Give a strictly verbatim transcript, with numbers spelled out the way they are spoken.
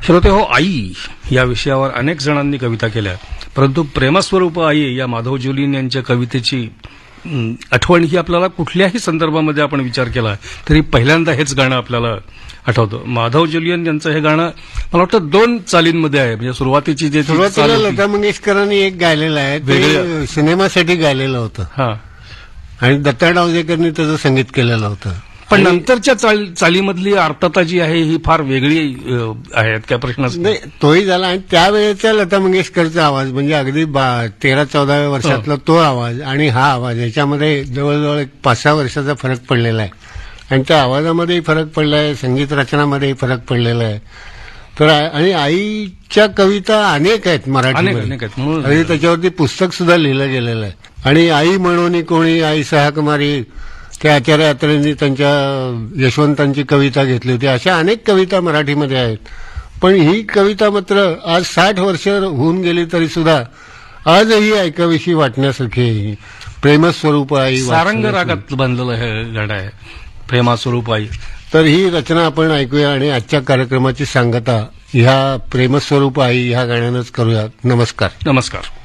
श्रोते हो, आई या विषयावर अनेक जणांनी कविता केल्या, परंतु प्रेमस्वरूप आई या माधव जोलीन यांच्या कवितेची अं, आठवण ही आपल्याला कुठल्याही संदर्भामध्ये आपण विचार केला तरी पहिल्यांदा हेच गाणं आपल्याला आठवतं. माधव जोलियन यांचं हे गाणं मला वाटतं दोन चालींमध्ये आहे. म्हणजे सुरुवातीची जे सुरुवातीला लता मंगेशकरांनी एक गायलेलं आहे, ते सिनेमासाठी गायलेलं होतं. हा, आणि दत्ता डावजेकरनी त्याचं संगीत केलेलं होतं. पण नंतरच्या चाल चालीमधली अर्थता जी आहे ही फार वेगळी अ, आहे, काय प्रश्नच नाही. तोही झाला. आणि त्यावेळेचा लता मंगेशकरचा आवाज म्हणजे अगदी तेरा चौदाव्या वर्षातला तो आवाज आणि हा आवाज याच्यामध्ये जवळजवळ एक पाच सहा वर्षाचा फरक पडलेला आहे. आणि त्या आवाजामध्येही फरक पडला आहे, संगीत रचनामध्येही फरक पडलेला आहे. तर आणि आईच्या कविता अनेक आहेत मराठीमध्ये, आणि त्याच्यावरती पुस्तक सुद्धा लिहिलं गेलेलं आहे. आणि आई म्हणून कोणी, आई सहाकुमारी, त्या आचार्य यात्रेंनी त्यांच्या यशवंतांची कविता घेतली होती. अशा अनेक कविता मराठीमध्ये आहेत. पण ही कविता मात्र आज साठ वर्ष होऊन गेली तरी सुद्धा आजही ऐकावीशी वाटण्यासारखी आहे. प्रेमस्वरूप आई, सारंग रागात बांधलेलं हे गाणं आहे, प्रेमस्वरूप आई. तर ही रचना आपण ऐकूया आणि आजच्या कार्यक्रमाची सांगता ह्या प्रेमस्वरूप आई ह्या गाण्यानंच करूया. नमस्कार. नमस्कार.